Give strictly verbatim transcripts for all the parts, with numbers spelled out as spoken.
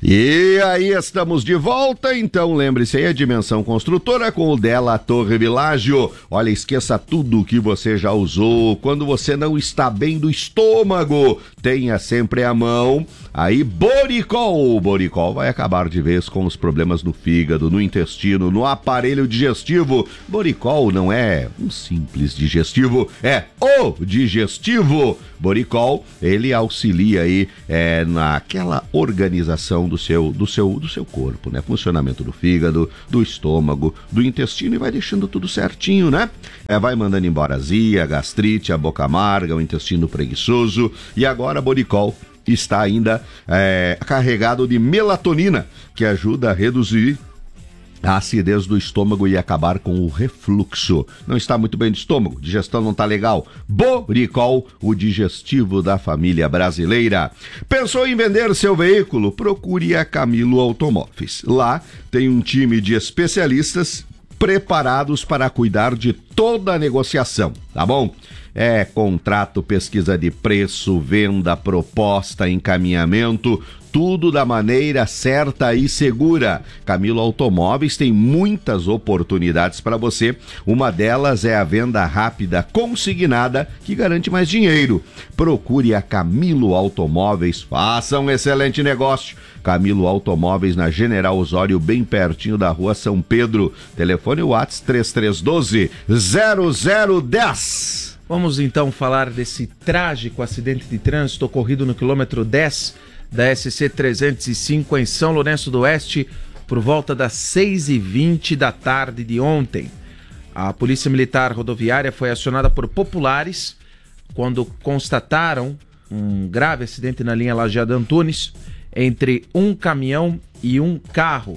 E aí estamos de volta, então lembre-se aí, a Dimensão Construtora com o Della Torre Világio. Olha, esqueça tudo que você já usou. Quando você não está bem do estômago, tenha sempre à mão aí Boricol. O Boricol vai acabar de vez com os problemas no fígado, no intestino, no aparelho digestivo. Boricol não é um simples digestivo, é o digestivo. Boricol, ele auxilia aí é, naquela organização do seu, do seu, do seu corpo, né? Funcionamento do fígado, do estômago, do intestino, e vai deixando tudo certinho, né? É, vai mandando embora a azia, a gastrite, a boca amarga, o intestino preguiçoso. E agora Boricol está ainda é, carregado de melatonina, que ajuda a reduzir a acidez do estômago e acabar com o refluxo. Não está muito bem de estômago, digestão não está legal. Boricol, o digestivo da família brasileira. Pensou em vender seu veículo? Procure a Camilo Automóveis. Lá tem um time de especialistas preparados para cuidar de toda a negociação, tá bom? É contrato, pesquisa de preço, venda, proposta, encaminhamento, tudo da maneira certa e segura. Camilo Automóveis tem muitas oportunidades para você. Uma delas é a venda rápida consignada, que garante mais dinheiro. Procure a Camilo Automóveis, faça um excelente negócio. Camilo Automóveis, na General Osório, bem pertinho da Rua São Pedro. Telefone WhatsApp três três um dois, zero zero um zero. Vamos então falar desse trágico acidente de trânsito ocorrido no quilômetro dez da S C trezentos e cinco em São Lourenço do Oeste, por volta das seis e vinte da tarde de ontem. A Polícia Militar Rodoviária foi acionada por populares quando constataram um grave acidente na linha Lajeado Antunes entre um caminhão e um carro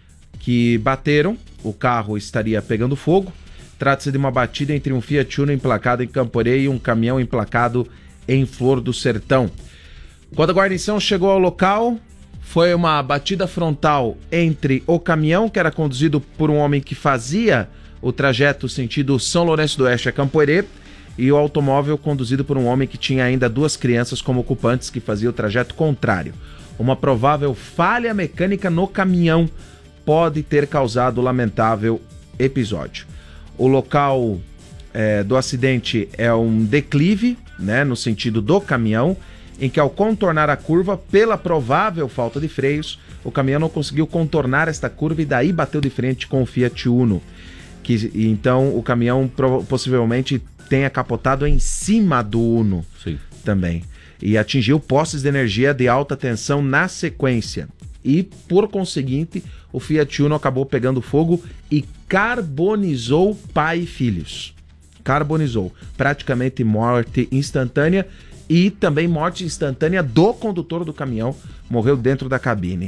que bateram. O carro estaria pegando fogo. Trata-se de uma batida entre um Fiat Uno emplacado em Camporê e um caminhão emplacado em Flor do Sertão. Quando a guarnição chegou ao local, foi uma batida frontal entre o caminhão, que era conduzido por um homem que fazia o trajeto sentido São Lourenço do Oeste a Camporê, e o automóvel conduzido por um homem que tinha ainda duas crianças como ocupantes, que fazia o trajeto contrário. Uma provável falha mecânica no caminhão pode ter causado o lamentável episódio. O local é, do acidente é um declive, né, no sentido do caminhão, em que ao contornar a curva, pela provável falta de freios, o caminhão não conseguiu contornar esta curva e daí bateu de frente com o Fiat Uno. Que, então o caminhão possivelmente tenha capotado em cima do Uno. Sim. Também. E atingiu postes de energia de alta tensão na sequência. E, por conseguinte, o Fiat Uno acabou pegando fogo e carbonizou pai e filhos. Carbonizou. Praticamente morte instantânea. E também morte instantânea do condutor do caminhão, morreu dentro da cabine.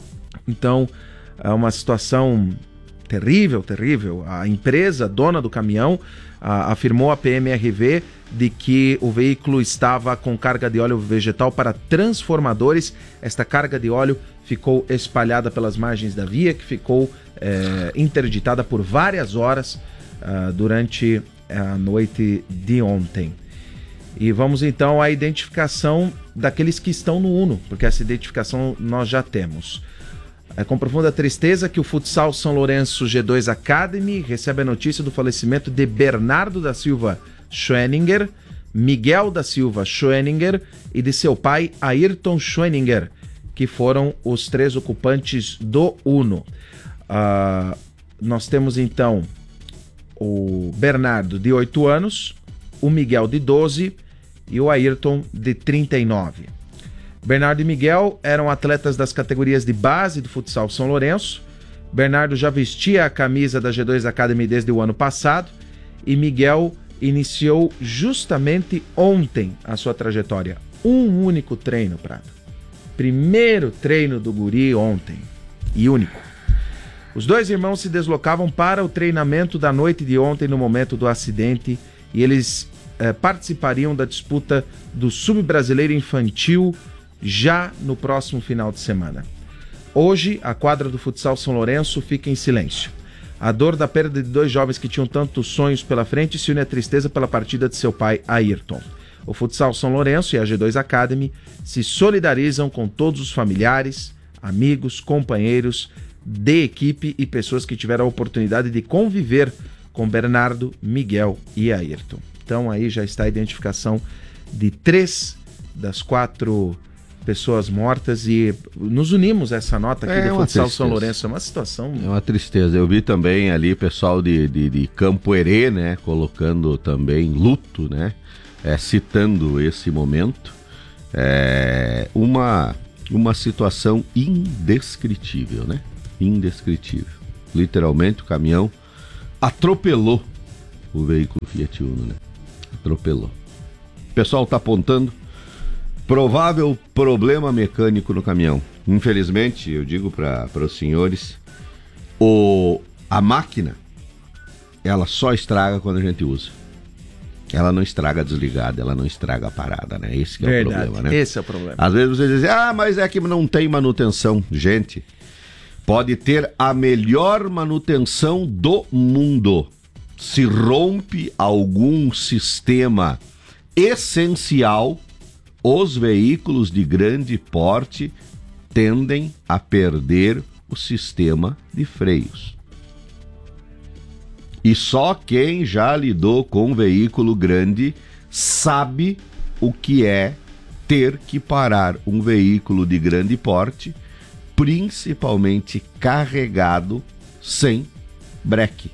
Então, é uma situação terrível, terrível. A empresa dona do caminhão a, afirmou à P M R V de que o veículo estava com carga de óleo vegetal para transformadores. Esta carga de óleo ficou espalhada pelas margens da via, que ficou é, interditada por várias horas uh, durante a noite de ontem. E vamos então à identificação daqueles que estão no Uno, porque essa identificação nós já temos. É com profunda tristeza que o Futsal São Lourenço G dois Academy recebe a notícia do falecimento de Bernardo da Silva Schweninger, Miguel da Silva Schweninger e de seu pai Ayrton Schweninger, que foram os três ocupantes do Uno. Uh, nós temos então o Bernardo de oito anos, o Miguel de doze e o Ayrton de trinta e nove. Bernardo e Miguel eram atletas das categorias de base do Futsal São Lourenço. Bernardo já vestia a camisa da G dois Academy desde o ano passado e Miguel iniciou justamente ontem a sua trajetória. Um único treino, Prado. Primeiro treino do guri ontem e único. Os dois irmãos se deslocavam para o treinamento da noite de ontem no momento do acidente e eles eh, participariam da disputa do Sub-Brasileiro Infantil já no próximo final de semana. Hoje, a quadra do Futsal São Lourenço fica em silêncio. A dor da perda de dois jovens que tinham tantos sonhos pela frente se une à tristeza pela partida de seu pai, Ayrton. O Futsal São Lourenço e a G dois Academy se solidarizam com todos os familiares, amigos, companheiros de equipe e pessoas que tiveram a oportunidade de conviver com Bernardo, Miguel e Ayrton. Então aí já está a identificação de três das quatro pessoas mortas e nos unimos a essa nota aqui é do Futsal São Lourenço. É uma situação... É uma tristeza. Eu vi também ali pessoal de, de, de Campo Herê, né, colocando também luto, né, é, citando esse momento. É uma, uma situação indescritível, né? Indescritível. Literalmente o caminhão atropelou o veículo Fiat Uno, né? Atropelou. O pessoal está apontando provável problema mecânico no caminhão. Infelizmente, eu digo para os senhores, o, a máquina, ela só estraga quando a gente usa. Ela não estraga desligada, ela não estraga parada, né? Esse que é Verdade, o problema, né? Esse é o problema. Às vezes vocês dizem, ah, mas é que não tem manutenção. Gente, pode ter a melhor manutenção do mundo. Se rompe algum sistema essencial, os veículos de grande porte tendem a perder o sistema de freios. E só quem já lidou com um veículo grande sabe o que é ter que parar um veículo de grande porte, principalmente carregado, sem breque,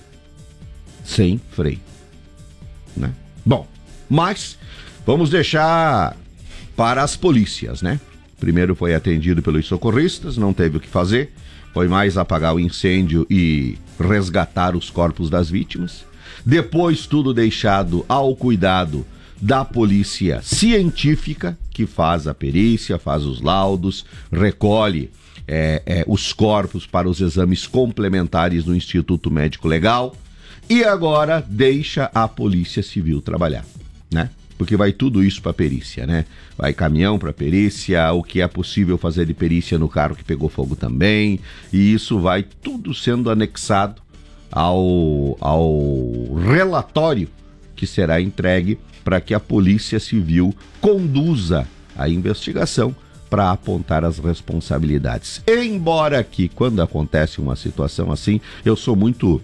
sem freio, né? Bom, mas vamos deixar para as polícias, né? Primeiro foi atendido pelos socorristas, não teve o que fazer, foi mais apagar o incêndio e resgatar os corpos das vítimas. Depois tudo deixado ao cuidado da polícia científica, que faz a perícia, faz os laudos, recolhe é, é, os corpos para os exames complementares no Instituto Médico Legal e agora deixa a Polícia Civil trabalhar, né? Porque vai tudo isso para perícia, né? Vai caminhão para perícia, o que é possível fazer de perícia no carro que pegou fogo também, e isso vai tudo sendo anexado ao, ao relatório que será entregue para que a Polícia Civil conduza a investigação para apontar as responsabilidades. Embora que, quando acontece uma situação assim, eu sou muito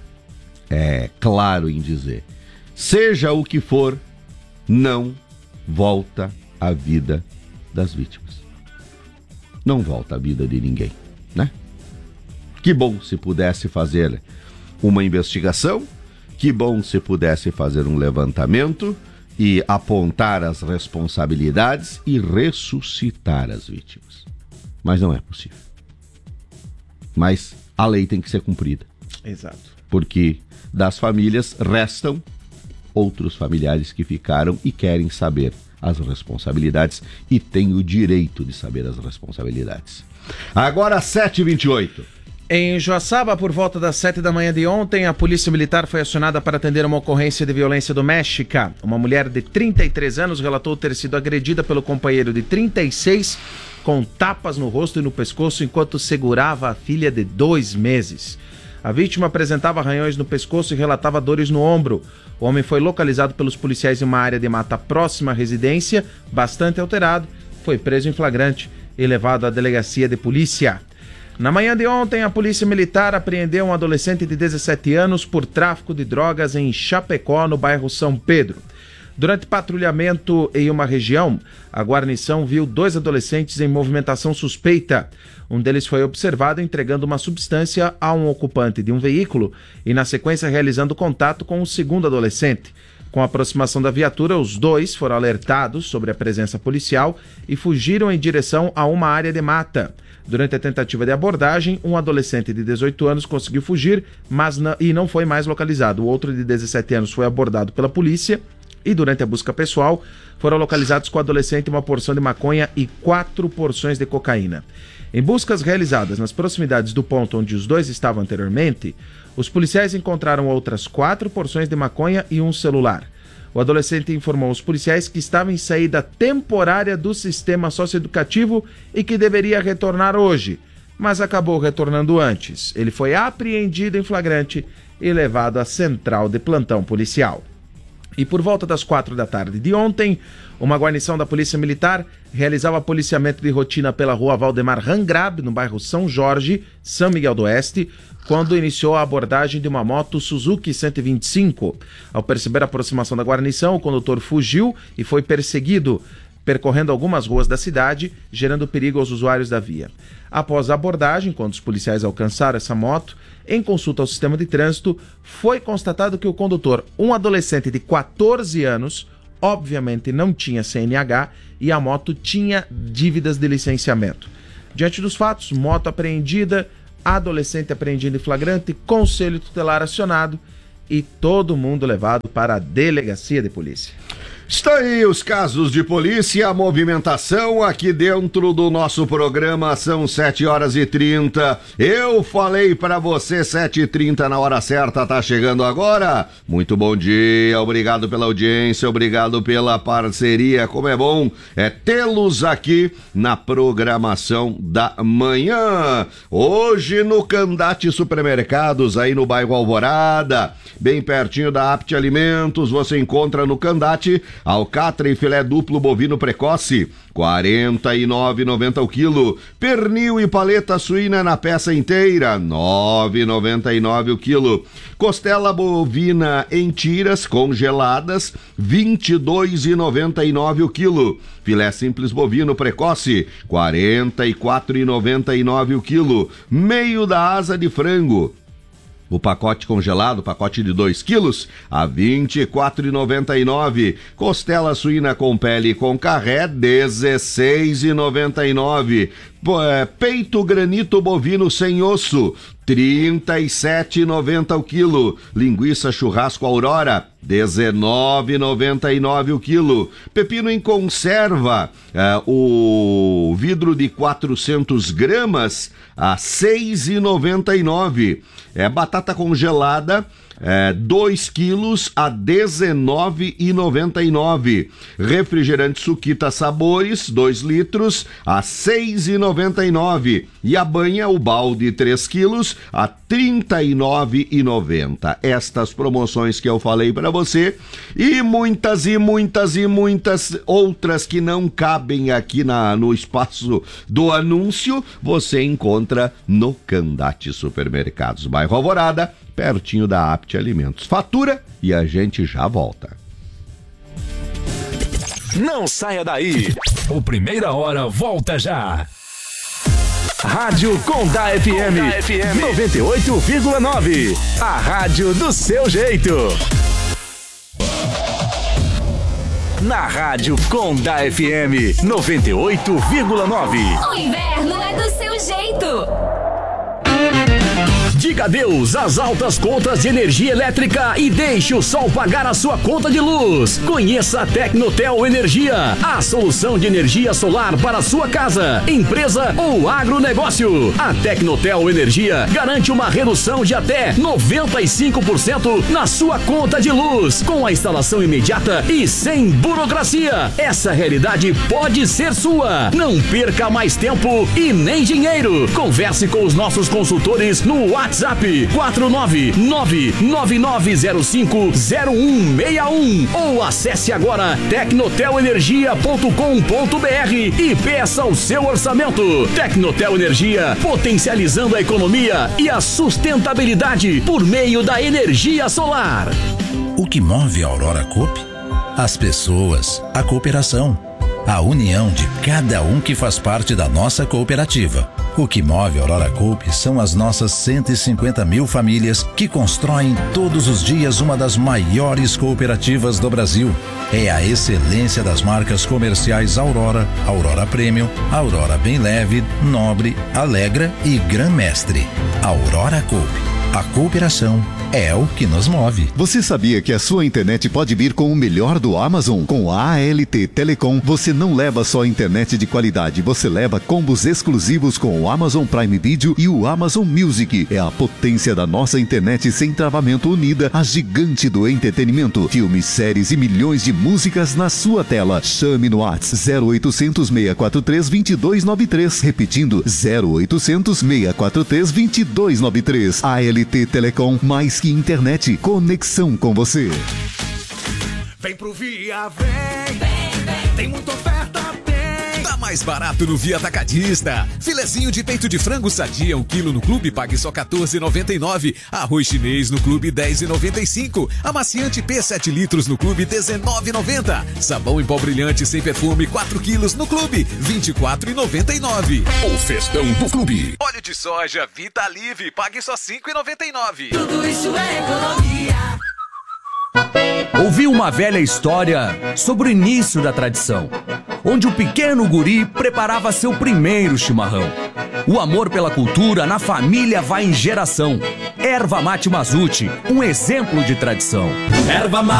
é, claro em dizer, seja o que for, não volta a vida das vítimas. Não volta a vida de ninguém, né? Que bom se pudesse fazer uma investigação, que bom se pudesse fazer um levantamento e apontar as responsabilidades e ressuscitar as vítimas. Mas não é possível. Mas a lei tem que ser cumprida. Exato. Porque das famílias restam outros familiares que ficaram e querem saber as responsabilidades e têm o direito de saber as responsabilidades. Agora sete e vinte e oito. Em Joaçaba, por volta das sete da manhã de ontem, a Polícia Militar foi acionada para atender uma ocorrência de violência doméstica. Uma mulher de trinta e três anos relatou ter sido agredida pelo companheiro de trinta e seis com tapas no rosto e no pescoço enquanto segurava a filha de dois meses. A vítima apresentava arranhões no pescoço e relatava dores no ombro. O homem foi localizado pelos policiais em uma área de mata próxima à residência, bastante alterado, foi preso em flagrante e levado à delegacia de polícia. Na manhã de ontem, a Polícia Militar apreendeu um adolescente de dezessete anos por tráfico de drogas em Chapecó, no bairro São Pedro. Durante patrulhamento em uma região, a guarnição viu dois adolescentes em movimentação suspeita. Um deles foi observado entregando uma substância a um ocupante de um veículo e, na sequência, realizando contato com o segundo adolescente. Com a aproximação da viatura, os dois foram alertados sobre a presença policial e fugiram em direção a uma área de mata. Durante a tentativa de abordagem, um adolescente de dezoito anos conseguiu fugir, mas não, e não foi mais localizado. O outro de dezessete anos foi abordado pela polícia e, durante a busca pessoal, foram localizados com o adolescente uma porção de maconha e quatro porções de cocaína. Em buscas realizadas nas proximidades do ponto onde os dois estavam anteriormente, os policiais encontraram outras quatro porções de maconha e um celular. O adolescente informou aos policiais que estava em saída temporária do sistema socioeducativo e que deveria retornar hoje, mas acabou retornando antes. Ele foi apreendido em flagrante e levado à central de plantão policial. E por volta das quatro da tarde de ontem, uma guarnição da Polícia Militar realizava policiamento de rotina pela rua Valdemar Rangrab, no bairro São Jorge, São Miguel do Oeste, quando iniciou a abordagem de uma moto Suzuki cento e vinte e cinco. Ao perceber a aproximação da guarnição, o condutor fugiu e foi perseguido, percorrendo algumas ruas da cidade, gerando perigo aos usuários da via. Após a abordagem, quando os policiais alcançaram essa moto, em consulta ao sistema de trânsito, foi constatado que o condutor, um adolescente de quatorze anos, obviamente não tinha C N H e a moto tinha dívidas de licenciamento. Diante dos fatos, moto apreendida, adolescente apreendido em flagrante, conselho tutelar acionado e todo mundo levado para a delegacia de polícia. Está aí os casos de polícia, a movimentação aqui dentro do nosso programa, são sete horas e trinta. Eu falei para você sete e trinta na hora certa, tá chegando agora. Muito bom dia, obrigado pela audiência, obrigado pela parceria. Como é bom é tê-los aqui na programação da manhã. Hoje no Candate Supermercados, aí no bairro Alvorada, bem pertinho da Apt Alimentos, você encontra no Candate alcatra e filé duplo bovino precoce, quarenta e nove reais e noventa centavos o quilo. Pernil e paleta suína na peça inteira, nove reais e noventa e nove centavos o quilo. Costela bovina em tiras congeladas, vinte e dois reais e noventa e nove centavos o quilo. Filé simples bovino precoce, quarenta e quatro reais e noventa e nove centavos o quilo. Meio da asa de frango, o pacote congelado, pacote de dois quilos, a vinte e quatro reais e noventa e nove centavos. Costela suína com pele e com carré, dezesseis reais e noventa e nove centavos. Peito granito bovino sem osso, trinta e sete reais e noventa centavos o quilo. Linguiça churrasco Aurora, dezenove reais e noventa e nove centavos o quilo. Pepino em conserva, é, o vidro de quatrocentas gramas, a seis reais e noventa e nove centavos. É, batata congelada, é, dois quilos a dezenove reais e noventa e nove centavos. Refrigerante Suquita Sabores, dois litros a seis reais e noventa e nove centavos. E a banha, o balde, três quilos a trinta e nove reais e noventa centavos. Estas promoções que eu falei para você e muitas e muitas e muitas outras que não cabem aqui na, no espaço do anúncio, você encontra no Candate Supermercados, bairro Alvorada, pertinho da Apt Alimentos. Fatura e a gente já volta. Não saia daí. O Primeira Hora volta já. Rádio Condá F M, noventa e oito vírgula nove. A rádio do seu jeito. Na Rádio Condá F M, noventa e oito vírgula nove. O inverno é do seu jeito. Diga adeus às altas contas de energia elétrica e deixe o sol pagar a sua conta de luz. Conheça a Tecnotel Energia, a solução de energia solar para a sua casa, empresa ou agronegócio. A Tecnotel Energia garante uma redução de até noventa e cinco por cento na sua conta de luz, com a instalação imediata e sem burocracia. Essa realidade pode ser sua. Não perca mais tempo e nem dinheiro. Converse com os nossos consultores no WhatsApp quatro nove nove nove nove zero cinco zero um seis um ou acesse agora tecnotel energia ponto com ponto br e peça o seu orçamento. Tecnotel Energia, potencializando a economia e a sustentabilidade por meio da energia solar. O que move a Aurora Coop? As pessoas, a cooperação, a união de cada um que faz parte da nossa cooperativa. O que move a Aurora Coop são as nossas cento e cinquenta mil famílias que constroem todos os dias uma das maiores cooperativas do Brasil. É a excelência das marcas comerciais Aurora, Aurora Premium, Aurora Bem Leve, Nobre, Alegra e Gran Mestre. Aurora Coop. A cooperação é o que nos move. Você sabia que a sua internet pode vir com o melhor do Amazon? Com a A L T Telecom, você não leva só internet de qualidade, você leva combos exclusivos com o Amazon Prime Video e o Amazon Music. É a potência da nossa internet sem travamento unida, a gigante do entretenimento. Filmes, séries e milhões de músicas na sua tela. Chame no WhatsApp zero oitocentos, seis quatro três, dois dois nove três. Repetindo, zero oitocentos, seis quatro três, dois dois nove três. A L T Telecom, mais que internet, conexão com você. Vem pro Via, vem, vem, vem. Tem muita oferta, tem. Tá mais barato no Via Atacadista. Filezinho de peito de frango sadia, um quilo no clube, pague só quatorze reais e noventa e nove centavos. Arroz chinês no clube, dez reais e noventa e cinco centavos. Amaciante P sete litros no clube, dezenove reais e noventa centavos. Sabão em pó brilhante sem perfume, quatro quilos no clube, vinte e quatro reais e noventa e nove centavos. O festão do clube. Óleo de soja Vita Live, pague só cinco reais e noventa e nove centavos. Tudo isso é economia. Ouvi uma velha história sobre o início da tradição, onde o pequeno guri preparava seu primeiro chimarrão. O amor pela cultura na família vai em geração. Erva Mate Mazuti, um exemplo de tradição. Erva Mate